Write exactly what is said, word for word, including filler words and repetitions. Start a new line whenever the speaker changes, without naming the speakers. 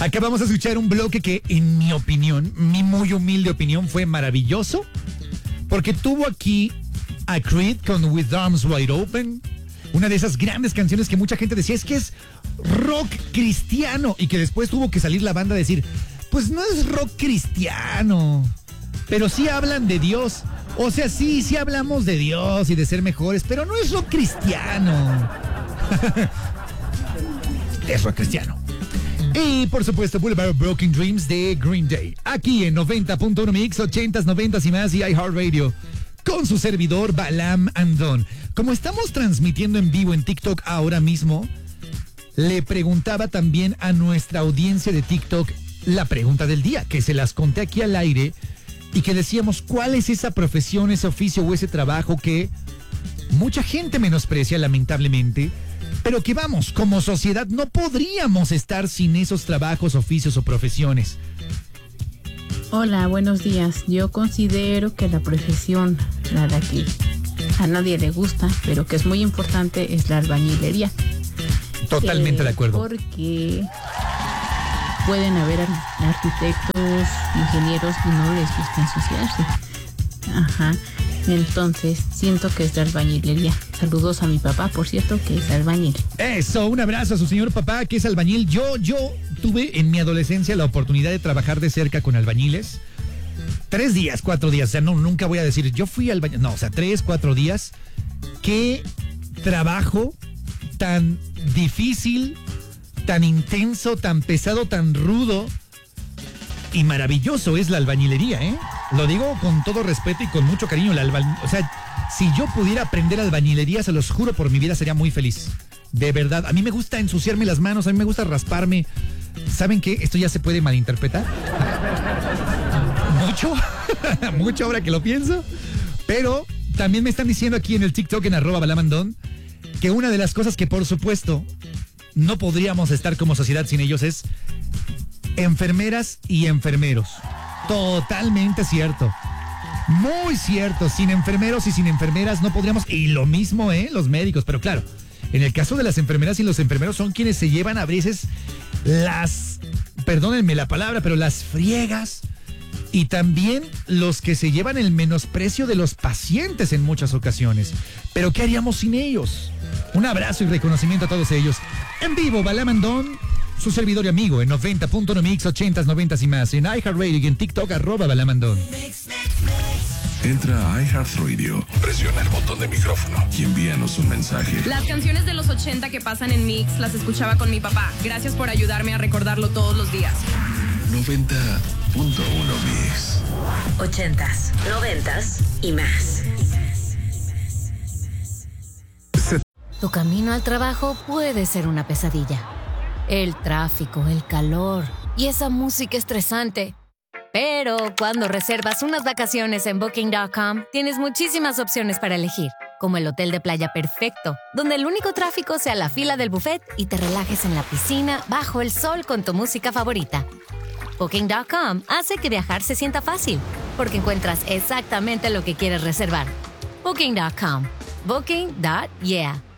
Acá vamos a escuchar un bloque que, en mi opinión, mi muy humilde opinión, fue maravilloso. Porque tuvo aquí a Creed con With Arms Wide Open. Una de esas grandes canciones que mucha gente decía, es que es rock cristiano. Y que después tuvo que salir la banda a decir, pues no es rock cristiano, pero sí hablan de Dios. O sea, sí, sí hablamos de Dios y de ser mejores, pero no es rock cristiano. Es rock cristiano. Y por supuesto, Boulevard of Broken Dreams de Green Day. Aquí en noventa punto uno Mix, ochentas, noventas y más y iHeartRadio. Con su servidor Balam Andón. Como estamos transmitiendo en vivo en TikTok ahora mismo, le preguntaba también a nuestra audiencia de TikTok la pregunta del día, que se las conté aquí al aire y que decíamos, ¿cuál es esa profesión, ese oficio o ese trabajo que mucha gente menosprecia, lamentablemente, pero que vamos, como sociedad no podríamos estar sin esos trabajos, oficios o profesiones?
Hola, buenos días. Yo considero que la profesión, la de aquí, a nadie le gusta, pero que es muy importante, es la albañilería.
Totalmente
eh,
de acuerdo.
Porque pueden haber arquitectos, ingenieros y no les gusta ensuciarse. Ajá. Entonces, siento que es de albañilería. Saludos a mi papá, por cierto, que es albañil.
Eso, un abrazo a su señor papá, que es albañil. Yo, yo tuve en mi adolescencia la oportunidad de trabajar de cerca con albañiles. Tres días, cuatro días. O sea, no, nunca voy a decir, yo fui albañil. No, o sea, tres, cuatro días. Qué trabajo tan difícil, tan intenso, tan pesado, tan rudo y maravilloso es la albañilería, ¿eh? Lo digo con todo respeto y con mucho cariño. La alba... O sea, si yo pudiera aprender albañilería, se los juro por mi vida, sería muy feliz. De verdad. A mí me gusta ensuciarme las manos, a mí me gusta rasparme. ¿Saben qué? Esto ya se puede malinterpretar. Mucho. Mucho ahora que lo pienso. Pero también me están diciendo aquí en el TikTok, en arroba balamandón, que una de las cosas que, por supuesto, no podríamos estar como sociedad sin ellos es enfermeras y enfermeros. Totalmente cierto. Muy cierto. Sin enfermeros y sin enfermeras no podríamos. Y lo mismo, ¿eh? Los médicos. Pero claro, en el caso de las enfermeras y los enfermeros son quienes se llevan a veces las, perdónenme la palabra, pero las friegas. Y también los que se llevan el menosprecio de los pacientes en muchas ocasiones. Pero ¿qué haríamos sin ellos? Un abrazo y reconocimiento a todos ellos. En vivo, Balamandón, su servidor y amigo en noventa punto uno Mix, ochentas, noventas y más. En iHeartRadio y en TikTok, arroba Balamandón.
Entra a iHeartRadio, presiona el botón de micrófono y envíanos un mensaje.
Las canciones de los ochenta que pasan en Mix las escuchaba con mi papá. Gracias por ayudarme a recordarlo todos los días.
noventa punto uno Mix.
Ochentas, noventas y más.
Tu camino al trabajo puede ser una pesadilla. El tráfico, el calor y esa música estresante. Pero cuando reservas unas vacaciones en Booking punto com, tienes muchísimas opciones para elegir, como el hotel de playa perfecto, donde el único tráfico sea la fila del buffet y te relajes en la piscina bajo el sol con tu música favorita. Booking punto com hace que viajar se sienta fácil, porque encuentras exactamente lo que quieres reservar. Booking punto com. Booking. Yeah.